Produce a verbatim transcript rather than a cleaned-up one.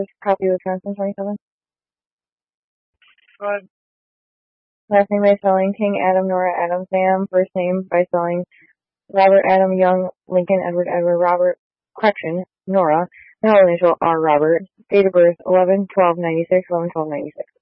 Copy Wisconsin twenty-seven. Go ahead. Last name by spelling King, Adam, Nora, Adam, Sam. First name by spelling Robert, Adam, Young, Lincoln, Edward, Edward, Robert, correction, Nora. Middle initial R. Robert. Date of birth eleven twelve ninety-six, eleven twelve ninety-six.